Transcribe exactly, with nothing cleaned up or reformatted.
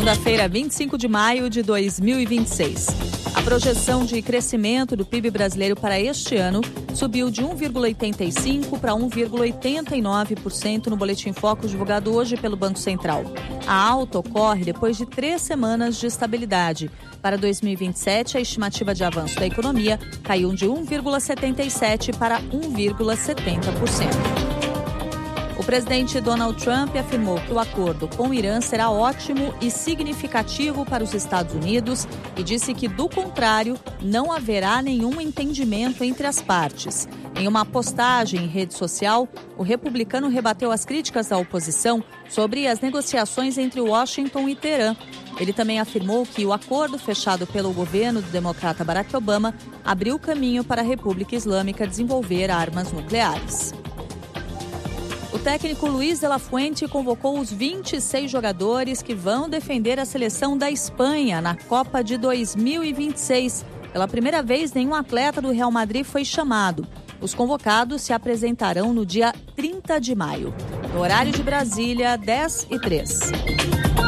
Segunda-feira, vinte e cinco de maio de dois mil e vinte e seis. A projeção de crescimento do P I B brasileiro para este ano subiu de um vírgula oitenta e cinco por cento para um vírgula oitenta e nove por cento no Boletim Focus divulgado hoje pelo Banco Central. A alta ocorre depois de três semanas de estabilidade. Para dois mil e vinte e sete, a estimativa de avanço da economia caiu de um vírgula setenta e sete por cento para um vírgula setenta por cento. O presidente Donald Trump afirmou que o acordo com o Irã será ótimo e significativo para os Estados Unidos e disse que, do contrário, não haverá nenhum entendimento entre as partes. Em uma postagem em rede social, o republicano rebateu as críticas da oposição sobre as negociações entre Washington e Teherã. Ele também afirmou que o acordo fechado pelo governo do democrata Barack Obama abriu caminho para a República Islâmica desenvolver armas nucleares. O técnico Luiz de la Fuente convocou os vinte e seis jogadores que vão defender a seleção da Espanha na Copa de dois mil e vinte e seis. Pela primeira vez, nenhum atleta do Real Madrid foi chamado. Os convocados se apresentarão no dia trinta de maio. No horário de Brasília, dez e três.